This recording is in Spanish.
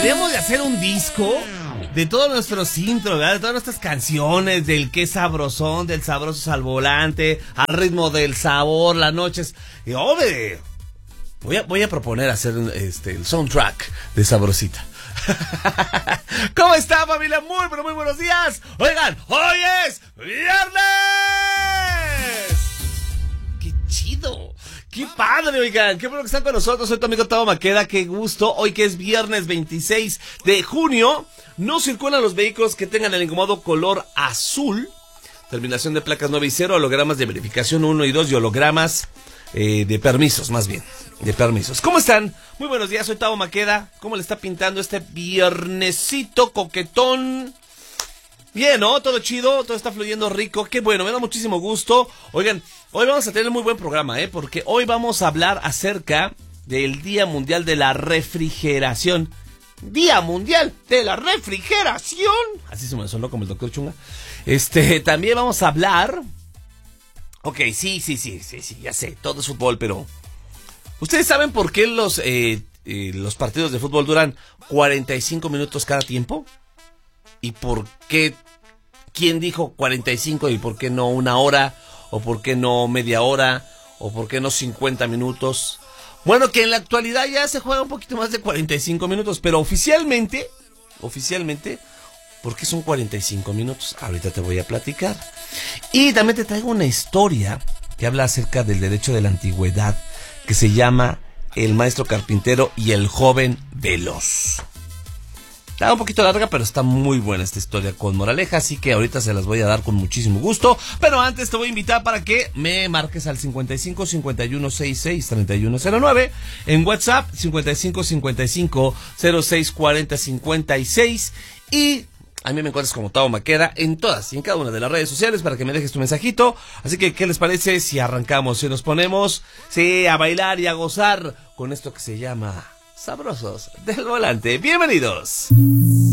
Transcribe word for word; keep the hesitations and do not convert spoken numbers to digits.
Deberíamos de hacer un disco de todos nuestros intros, ¿verdad? De todas nuestras canciones, del qué sabrosón, del sabroso al volante, al ritmo del sabor, las noches. Y hombre, voy a, voy a proponer hacer este, el soundtrack de Sabrosita. ¿Cómo está, familia? Muy, pero muy buenos días. Oigan, hoy es viernes. ¡Qué chido! ¡Qué padre, oigan! ¡Qué bueno que están con nosotros! Soy tu amigo Tavo Maqueda, qué gusto. Hoy que es viernes veintiséis de junio, no circulan los vehículos que tengan el incómodo color azul. Terminación de placas nueve y cero, hologramas de verificación uno y dos y hologramas eh, de permisos, más bien, de permisos. ¿Cómo están? Muy buenos días, soy Tavo Maqueda. ¿Cómo le está pintando este viernesito coquetón? Bien, ¿no? Todo chido, todo está fluyendo rico. Qué bueno, me da muchísimo gusto. Oigan, hoy vamos a tener un muy buen programa, ¿eh? Porque hoy vamos a hablar acerca del Día Mundial de la Refrigeración. Día Mundial de la Refrigeración. Así se me sonó como el doctor Chunga. Este, también vamos a hablar... Ok, sí, sí, sí, sí, sí, ya sé, todo es fútbol, pero... ¿Ustedes saben por qué los, eh, eh, los partidos de fútbol duran cuarenta y cinco minutos cada tiempo? ¿Y por qué? ¿Quién dijo cuarenta y cinco y por qué no una hora? ¿O por qué no media hora? ¿O por qué no cincuenta minutos? Bueno, que en la actualidad ya se juega un poquito más de cuarenta y cinco minutos, pero oficialmente, oficialmente, ¿por qué son cuarenta y cinco minutos? Ahorita te voy a platicar. Y también te traigo una historia que habla acerca del derecho de la antigüedad, que se llama El maestro carpintero y el joven veloz. Está un poquito larga, pero está muy buena esta historia con moraleja, así que ahorita se las voy a dar con muchísimo gusto. Pero antes te voy a invitar para que me marques al cincuenta y cinco cincuenta y uno sesenta y seis treinta y uno cero nueve, en WhatsApp cincuenta y cinco cincuenta y cinco cero seis cuarenta cincuenta y seis, y a mí me encuentras como Tavo Maqueda en todas y en cada una de las redes sociales para que me dejes tu mensajito. Así que, ¿qué les parece si arrancamos, si nos ponemos, sí, a bailar y a gozar con esto que se llama Sabrosos del Volante? ¡Bienvenidos!